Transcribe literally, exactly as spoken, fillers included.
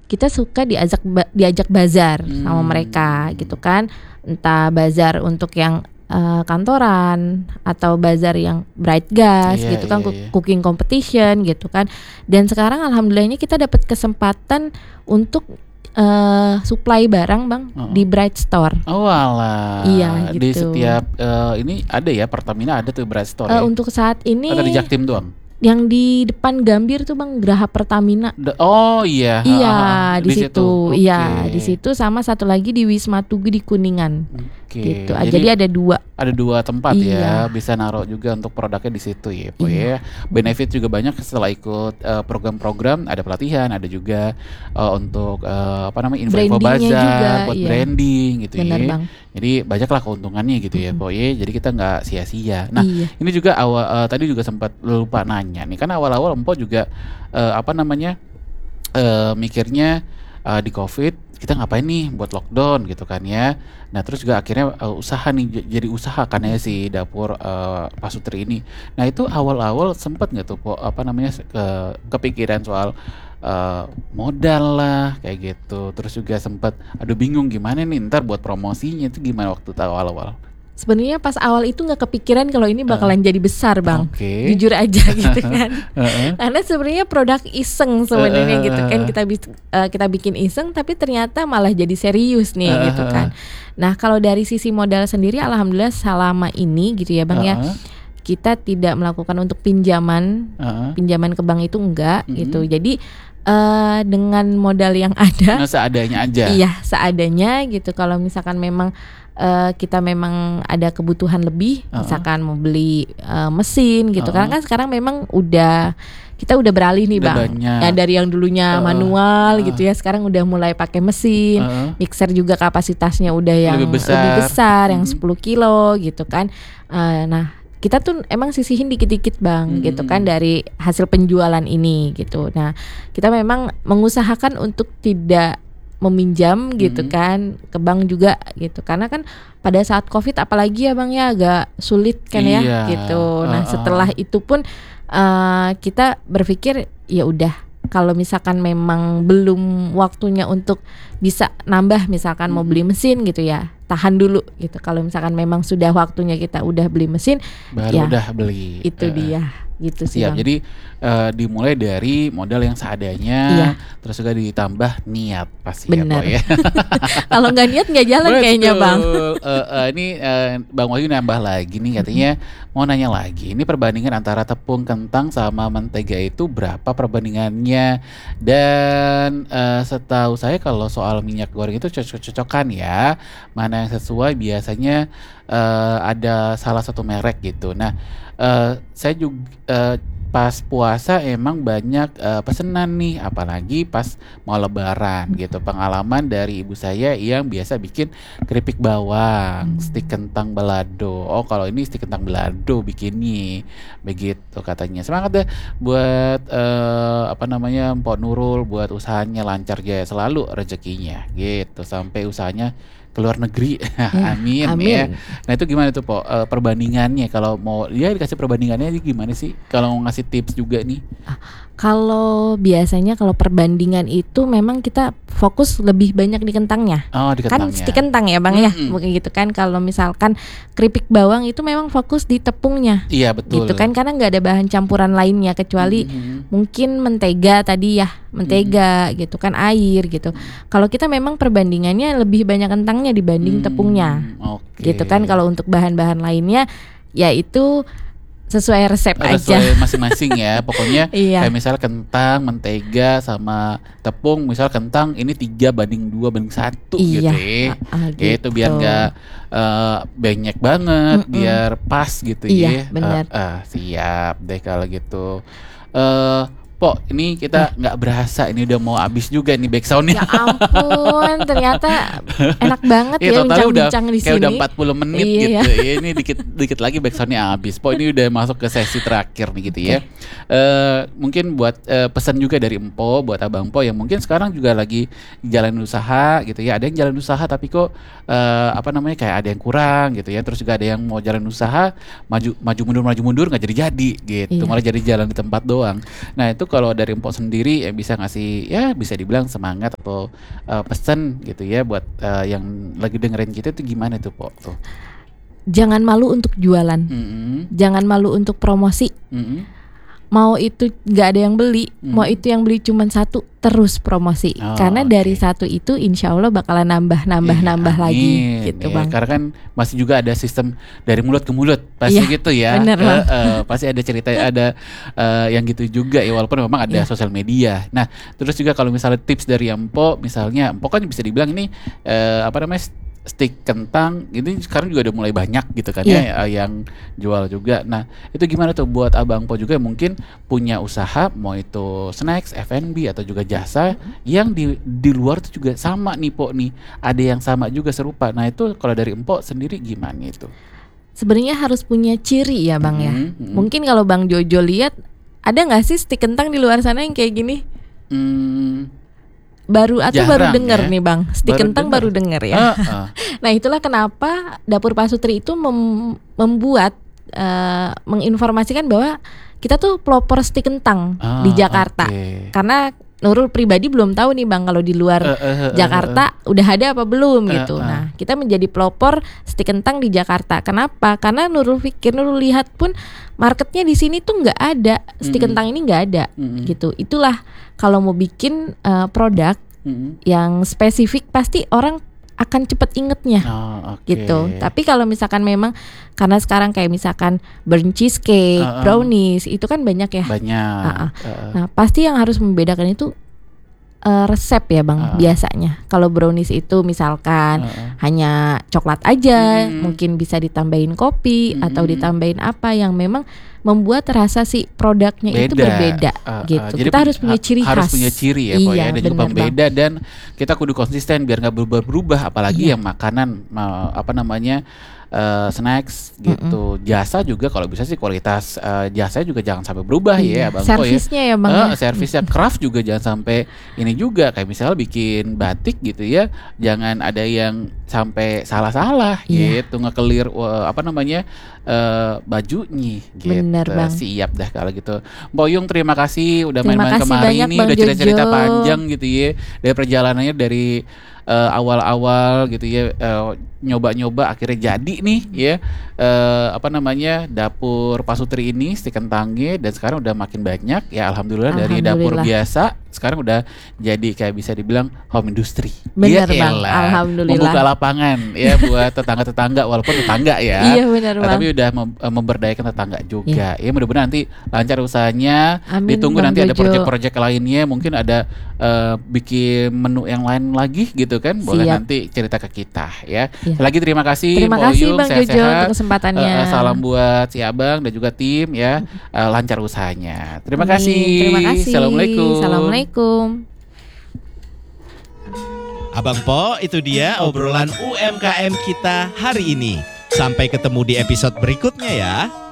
kita suka diajak ba- diajak bazar Hmm. sama mereka gitu kan, entah bazar untuk yang uh, kantoran atau bazar yang bright gas Iya, gitu kan, iya, iya. cooking competition gitu kan. Dan sekarang alhamdulillahnya kita dapat kesempatan untuk uh, supply barang bang Oh. di Bright Store. Oh alah. Iya, Di gitu. setiap eh, ini ada ya, Pertamina ada tuh Bright Store Uh, ya. untuk saat ini Atau di Jaktim doang? yang di depan Gambir tuh bang, Geraha Pertamina. Da- oh iya. Iya, Ah, ah, ah. di situ. Iya, Oke. di situ, sama satu lagi di Wisma Tugu di Kuningan. Oke. Gitu. Ah, Jadi, ada dua. ada dua tempat Iya. ya, bisa naruh juga untuk produknya di situ ya, Po Iya. ya. Benefit juga banyak setelah ikut eh, program-program, ada pelatihan, ada juga eh, untuk eh, apa namanya info-info Brandingnya bazar, juga, buat iya. branding gitu Benar ya. bang. Jadi banyaklah keuntungannya gitu ya, Po ya. Jadi kita nggak sia-sia. Nah, Iya. ini juga awal eh, tadi juga sempat lupa nanya nih, kan awal-awal Empo juga eh, apa namanya eh, mikirnya eh, di COVID kita ngapain nih buat lockdown gitu kan ya. Nah terus juga akhirnya eh, usaha nih j- jadi usaha kan ya si dapur eh, Pasutri ini. Nah itu awal-awal sempet nggak tuh Po, apa namanya ke kepikiran soal eh, modal lah kayak gitu. Terus juga sempet aduh bingung gimana nih ntar buat promosinya itu gimana waktu tahu awal-awal. Sebenarnya pas awal itu nggak kepikiran kalau ini bakalan jadi besar bang. Oke. Jujur aja gitu kan. Heeh. Karena sebenarnya produk iseng sebenarnya Eh, gitu kan, eh, kita bis- eh, kita bikin iseng tapi ternyata malah jadi serius nih Eh, gitu eh, kan. Nah kalau dari sisi modal sendiri alhamdulillah selama ini gitu ya bang ya, Heeh, kita tidak melakukan untuk pinjaman heeh. pinjaman ke bank itu enggak Mm-mm. gitu. Jadi eh, dengan modal yang ada, Nah seadanya aja. iya seadanya gitu. Kalau misalkan memang eh, kita memang ada kebutuhan lebih, Uh-uh. misalkan mau beli eh, mesin gitu. Uh-uh. Karena kan sekarang memang udah kita udah beralih nih Udah bang. banyak. Ya dari yang dulunya Uh-uh. manual Uh-uh. gitu ya, sekarang udah mulai pakai mesin. Heeh. Mixer juga kapasitasnya udah yang Lebih besar. lebih besar, yang Mhm. sepuluh kilo gitu kan. Eh, nah kita tuh emang sisihin dikit-dikit bang Mhm. gitu kan dari hasil penjualan ini gitu. Nah kita memang mengusahakan untuk tidak meminjam gitu Mhm. kan ke bank juga gitu, karena kan pada saat COVID apalagi ya bang ya agak sulit kan Iya. ya gitu. Nah Uh-uh. setelah itu pun eh, kita berpikir ya udah, kalau misalkan memang belum waktunya untuk bisa nambah, misalkan mau Mhm. beli mesin gitu ya, tahan dulu gitu. Kalau misalkan memang sudah waktunya kita udah beli mesin, Baru ya, udah beli. itu Heeh. dia gitu sih Siap. bang. Jadi eh, dimulai dari modal yang seadanya, Iya. terus juga ditambah niat pasti Benar. ya, Po ya. Kalau nggak niat nggak jalan kayaknya bang. Betul. Eh, eh, ini eh, Bang Wahyu nambah lagi nih katanya mau nanya lagi. Ini perbandingan antara tepung kentang sama mentega itu berapa perbandingannya? Dan eh, setahu saya kalau soal minyak goreng itu cocok-cocokan ya. Mana yang sesuai biasanya eh, ada salah satu merek gitu. Nah, eh, saya juga eh, pas puasa emang banyak eh, pesenan nih, apalagi pas mau lebaran gitu. Pengalaman dari ibu saya yang biasa bikin keripik bawang, stik kentang balado. Oh kalau ini stik kentang balado bikinnya begitu katanya. Semangat deh buat eh, apa namanya Mpok Nurul, buat usahanya lancar ya selalu rezekinya gitu, sampai usahanya ke luar negeri. Ya, amin, amin. ya. Nah itu gimana tuh Po, Eh, perbandingannya kalau mau dia dikasih perbandingannya aja gimana sih, kalau mau ngasih tips juga nih. Kalau biasanya kalau perbandingan itu memang kita fokus lebih banyak di kentangnya. Oh di Kan kentangnya. stik kentang ya bang ya, Mm-mm. mungkin gitu kan. Kalau misalkan keripik bawang itu memang fokus di tepungnya Iya betul. gitu kan, karena nggak ada bahan campuran lainnya kecuali Mhm. mungkin mentega tadi ya, mentega gitu kan, air gitu. Kalau kita memang perbandingannya lebih banyak kentangnya dibanding Hmm, tepungnya oke. gitu kan. Kalau untuk bahan-bahan lainnya ya itu sesuai resep aja. Sesuai masing-masing ya. Pokoknya Iya. kayak misal kentang, mentega sama tepung, misal kentang ini tiga banding dua banding satu Iya. gitu ya. Ah, ah, Gitu biar gitu. nggak eh, banyak banget, Mm-mm. biar pas gitu Iya, ya. benar. Eh, eh, siap deh kalau gitu. Eh Po, ini kita nggak berasa ini udah mau habis juga nih backsoundnya. Ya ampun, ternyata enak banget Iya ya totalnya udah bincang-bincang di kayak sini. udah empat puluh menit Iya. gitu. Ya, ini dikit dikit lagi backsoundnya habis. Po ini udah masuk ke sesi terakhir nih gitu ya. Eh mungkin buat eh, pesan juga dari Empo buat Abang Po yang mungkin sekarang juga lagi jalan usaha gitu ya. Ada yang jalan usaha tapi kok eh, apa namanya kayak ada yang kurang gitu ya. Terus juga ada yang mau jalan usaha maju maju mundur maju mundur nggak jadi jadi gitu. Iya. Malah jadi jalan di tempat doang. Nah itu kalau dari Mpok sendiri ya bisa ngasih ya bisa dibilang semangat atau uh, pesan gitu ya buat uh, yang lagi dengerin kita tuh gimana tuh Pok tuh? Jangan malu untuk jualan, Mm-mm. jangan malu untuk promosi. Mm-mm. Mau itu nggak ada yang beli, Mm. mau itu yang beli cuma satu, terus promosi. Oh, Karena oke. dari satu itu insya Allah bakalan nambah nambah Iya, nambah lagi amin. gitu Ya, bang. karena kan masih juga ada sistem dari mulut ke mulut pasti Iya, gitu ya. bener, Eh, Bang. eh, pasti ada cerita ada eh, yang gitu juga ya walaupun memang ada Iya. sosial media. Nah terus juga kalau misalnya tips dari Empo, misalnya Empo kan bisa dibilang ini eh, apa namanya stick kentang ini sekarang juga udah mulai banyak gitu kan Iya. ya eh, yang jual juga. Nah itu gimana tuh buat abang Po juga yang mungkin punya usaha mau itu snacks, F and B atau juga jasa yang di di luar tuh juga sama nih Po nih ada yang sama juga serupa. Nah itu kalau dari Empo sendiri gimana itu? Sebenarnya harus punya ciri ya bang ya. Mhm, mhm. Mungkin kalau Bang Jojo lihat ada nggak sih stik kentang di luar sana yang kayak gini? Hmm, Baru atau baru Jarang denger ya. nih bang, stik Baru kentang denger. baru denger ya. ah, ah. Nah itulah kenapa Dapur Pak Sutri itu mem- membuat eh, menginformasikan bahwa kita tuh pelopor stik kentang Ah, di Jakarta. oke. Karena Nurul pribadi belum tahu nih bang kalau di luar Eh, eh, eh, Jakarta udah ada apa belum Eh, gitu. eh. Nah kita menjadi pelopor stik kentang di Jakarta. Kenapa? Karena Nurul pikir, Nurul lihat pun marketnya di sini tuh nggak ada stik Mm-mm. kentang ini nggak ada Mm-mm. gitu. Itulah kalau mau bikin eh, produk Mm-mm. yang spesifik pasti orang akan cepet ingetnya Oh, oke. gitu. Tapi kalau misalkan memang karena sekarang kayak misalkan burnt cheesecake, Uh-uh. brownies itu kan banyak ya. banyak. Ah, ah. Eh, eh. Nah pasti yang harus membedakan itu eh, resep ya bang. Ah. Biasanya kalau brownies itu misalkan Eh, eh. hanya coklat aja, Mm. mungkin bisa ditambahin kopi atau Mm. ditambahin apa yang memang membuat rasa si produknya itu Beda. berbeda Uh, uh, gitu. jadi Kita harus punya ha- ciri harus khas. punya ciri ya, Po, Iya, ya, dan juga bener, Bang. pembeda dan kita kudu konsisten biar nggak berubah-berubah, apalagi Iya. yang makanan ma- apa namanya eh, snacks gitu. Jasa juga kalau bisa sih kualitas eh, jasanya juga jangan sampai berubah Iya, ya, Bang Po ya. servisnya ya bang. Eh, ya. servisnya craft juga jangan sampai ini juga kayak misalnya bikin batik gitu ya, jangan ada yang sampai salah-salah Iya. gitu ngekelir wah, apa namanya eh, bajunya gitu. Bener, Bang. Siap dah kalau gitu. Mbak Yung terima kasih udah Terima main-main kasih kemari banyak, ini Bang udah cerita-cerita Jojo. panjang gitu ya dari perjalanannya dari eh, awal-awal gitu ya eh, nyoba-nyoba akhirnya jadi nih ya eh, apa namanya dapur Pak Sutri ini stik kentangnya dan sekarang udah makin banyak ya alhamdulillah, dari dapur Alhamdulillah. biasa sekarang udah jadi kayak bisa dibilang home industry. Bener, Ya Bang. elah, Alhamdulillah. membuka lapangan ya buat tetangga-tetangga walaupun tetangga ya. Iya benar Eh, bang. tapi udah mem- eh, memberdayakan tetangga juga. Ya mudah-mudahan nanti lancar usahanya. Amin, Ditunggu Bang nanti ada Jojo. proyek-proyek lainnya, mungkin ada eh, bikin menu yang lain lagi gitu kan. Boleh Siap. nanti cerita ke kita ya. Iya. Lagi terima kasih Terima Mbak kasih Oyung, Bang Jojo sehat-sehat. untuk kesempatannya. Eh, eh, salam buat si Abang dan juga tim ya. Eh, lancar usahanya. Terima Amin. kasih. Terima kasih. Assalamualaikum. Assalamualaikum. Abang Po, itu dia obrolan U M K M kita hari ini. Sampai ketemu di episode berikutnya ya.